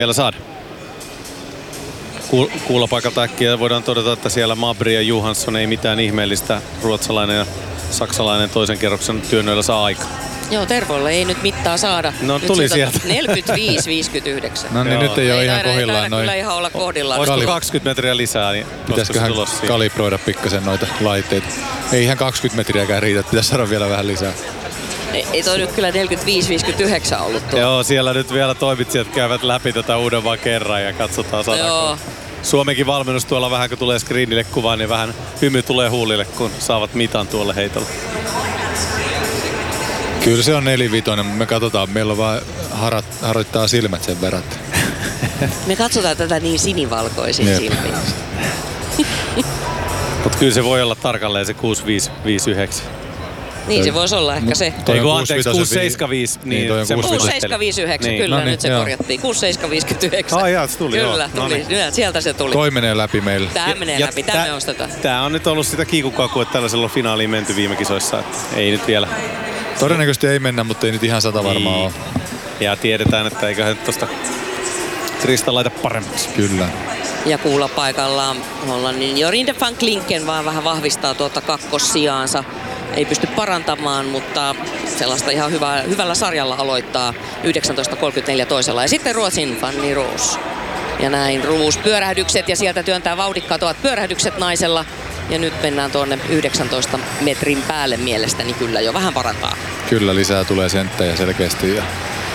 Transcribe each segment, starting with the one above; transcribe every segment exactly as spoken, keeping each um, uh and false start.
vielä saada. Kuul- kuulopaikalta äkkiä voidaan todeta, että siellä Mabry ja Johansson ei mitään ihmeellistä. Ruotsalainen ja saksalainen toisen kerroksen työnnöillä saa aika. Joo, Tervoilla ei nyt mittaa saada. No nyt tuli sieltä. neljäkymmentäviisi viisikymmentäyhdeksän. No niin, Joo. nyt ei ole ei ihan taida, ei kohdillaan taida noin. kyllä ihan olla kohdillaan. Olisiko kaksikymmentä metriä lisää, niin Pitäisiköhän kalibroida pikkasen noita laitteita. Ei ihan kaksikymmentä metriäkään riitä, pitäisi saada vielä vähän lisää. Ei, ei toi nyt kyllä neljäkymmentäviisi viisikymmentäyhdeksän ollut tuo. Joo, siellä nyt vielä toimitsijat käyvät läpi tätä uudemman kerran ja katsotaan saadaanko. Joo. Suomenkin valmennus tuolla vähän kun tulee screenille kuvaan, niin vähän hymy tulee huulille, kun saavat mitan tuolle heitolle. Kyllä se on nelivitoinen, mutta me katsotaan, meillä on vaan harat, harjoittaa silmät sen verran. Me katsotaan tätä niin sinivalkoisin Jep. silmin. Mutta kyllä se voi olla tarkalleen se kuusi viisi viisi yhdeksän. Niin se voisi olla ehkä se. Toi Ei on kun kuusi anteeksi, vitosen kuusi seitsemän viisi. Niin, Niin, toi on semmoista kuusi mä seitsemän viisi yhdeksän, Niin. kyllä No niin, nyt se joo. korjattiin. kuusi seitsemän viisikymmentäyhdeksän. Ai jaa, se tuli, Kyllä, joo. tuli. No niin. Nyt sieltä se tuli. Toi menee läpi meillä. Tää menee Ja läpi, tää- tänne ostetaan. Tää on nyt ollut sitä kiikukakua, että tällaisella on finaaliin menty viime kisoissa. Että ei nyt vielä. Todennäköisesti ei mennä, mutta ei nyt ihan sata varmaan Niin. ole. Ja tiedetään, että eiköhän nyt tosta Krista laita paremmaksi. Kyllä. Ja kuulopaikallaan Hollannin Jorinde van Klinken vaan vähän vahvistaa tuota kakkossijaansa. Ei pysty parantamaan, mutta sellaista ihan hyvää, hyvällä sarjalla aloittaa yhdeksäntoista kolmekymmentäneljä toisella. Ja sitten Ruotsin Fanny Roos. Ja näin Roos pyörähdykset ja sieltä työntää vauhdikkaat ovat pyörähdykset naisella. Ja nyt mennään tuonne yhdeksäntoista metrin päälle mielestäni kyllä jo vähän parantaa. Kyllä lisää tulee senttejä selkeästi. Ja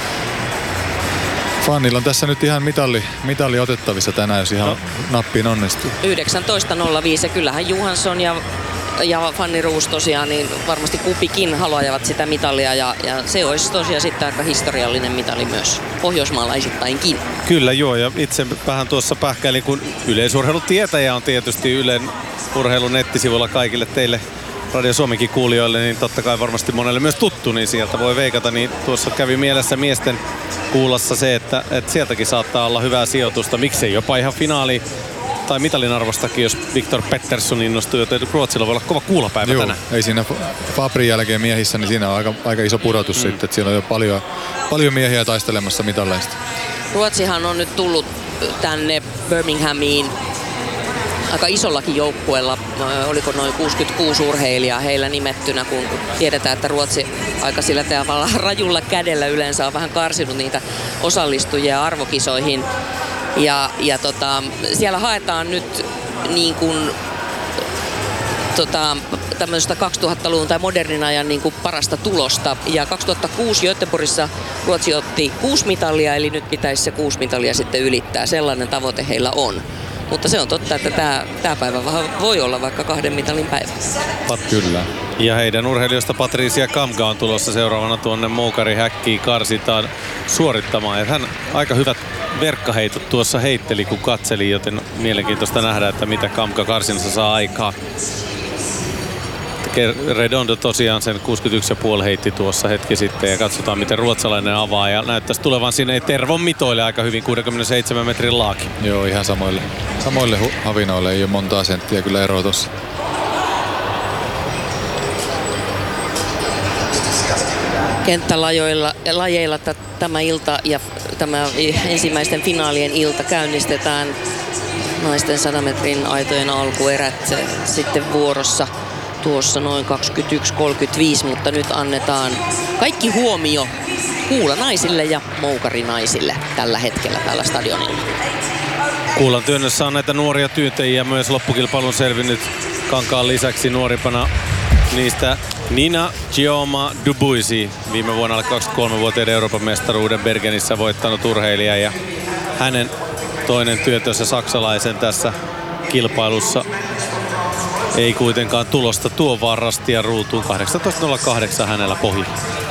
Fannilla on tässä nyt ihan mitalli, mitalli otettavissa tänään, jos ihan no. nappiin onnistuu. yhdeksäntoista nolla viisi ja kyllähän Johansson ja, ja Fanny Roos tosiaan niin varmasti kupikin haluavat sitä mitalia ja, ja se olisi tosiaan sitten aika historiallinen mitali myös pohjoismaalaisittainkin. Kyllä joo, ja itse vähän tuossa pähkäilin, kun yleisurheilutietäjä on tietysti Ylen urheilun nettisivuilla kaikille teille Radio Suomenkin kuulijoille, niin totta kai varmasti monelle myös tuttu, niin sieltä voi veikata. Niin tuossa kävi mielessä miesten kuulassa se, että, että sieltäkin saattaa olla hyvää sijoitusta. Miksei jopa ihan finaali tai mitalin arvostakin, jos Viktor Pettersson innostuu, joten Ruotsilla voi olla kova kuulopäivä Joo, tänään. ei siinä Fabrin jälkeen miehissä, niin siinä on aika, aika iso pudotus mm. sitten, että siellä on jo paljon, paljon miehiä taistelemassa mitalleista. Ruotsihan on nyt tullut tänne Birminghamiin aika isollakin joukkueella, oliko noin kuusikymmentäkuusi urheilijaa heillä nimettynä, kun tiedetään, että Ruotsi aika sillä tavalla rajulla kädellä yleensä on vähän karsinut niitä osallistujia arvokisoihin. Ja, ja tota, siellä haetaan nyt niin kuin tota, tämmöistä kaksituhattaluvun tai modernin ajan niin kuin parasta tulosta. Ja kaksituhattakuusi Göteborgissa Ruotsi otti kuusi mitalia, eli nyt pitäisi se kuusi mitalia sitten ylittää. Sellainen tavoite heillä on. Mutta se on totta, että tämä, tämä päivä voi olla vaikka kahden mitalin päivä. Kyllä. Ja heidän urheilijoista Patricia Kamga on tulossa seuraavana tuonne Moukari-häkkiin karsitaan suorittamaan. Ja hän aika hyvät verkkaheitot tuossa heitteli, kun katseli, joten mielenkiintoista nähdä, että mitä Kamga karsinassa saa aikaa. Redondo tosiaan sen kuusikymmentäyksi pilkku viisi heitti tuossa hetki sitten ja katsotaan miten ruotsalainen avaa ja näyttäisi tulevan sinne Tervon mitoille aika hyvin kuusikymmentäseitsemän metrin laaki. Joo, ihan samoille, samoille hu- havinoille ei ole montaa senttiä kyllä eroa tossa. Kenttälajeilla lajeilla tämä ilta ja tämä ensimmäisten finaalien ilta käynnistetään. Naisten sadan metrin aitojen alkuerät sitten vuorossa tuossa noin kaksikymmentäyksi kolmekymmentäviisi, mutta nyt annetaan kaikki huomio kuulanaisille ja moukarinaisille tällä hetkellä tällä stadionilla. Kuulan työnnössä on näitä nuoria tyyntäjiä myös loppukilpailun selvinnyt kankaan lisäksi nuorimpana niistä Nina Gioma Dubuisi, viime vuonna alle kaksikymmentäkolmevuotiaiden Euroopan mestaruuden Bergenissä voittanut urheilija ja hänen toinen työntössä saksalaisen tässä kilpailussa ei kuitenkaan tulosta tuo vaan rastia ruutuun. kahdeksantoista nolla kahdeksan hänellä pohjalla.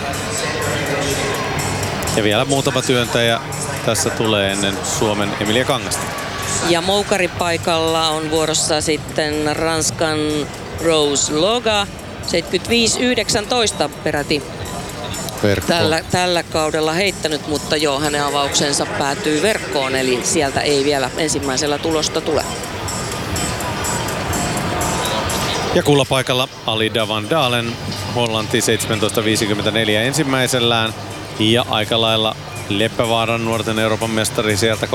Ja vielä muutama työntäjä tässä tulee ennen Suomen Emilia Kangasta. Ja moukaripaikalla on vuorossa sitten Ranskan Rose Loga. seitsemänkymmentäviisi yhdeksäntoista peräti tällä, tällä kaudella heittänyt, mutta joo, hänen avauksensa päätyy verkkoon, eli sieltä ei vielä ensimmäisellä tulosta tule. Ja kullapaikalla Alida van Dalen, Hollanti seitsemäntoista viisikymmentäneljä ensimmäisellään. Ja aika lailla Leppävaaran nuorten Euroopan mestari sieltä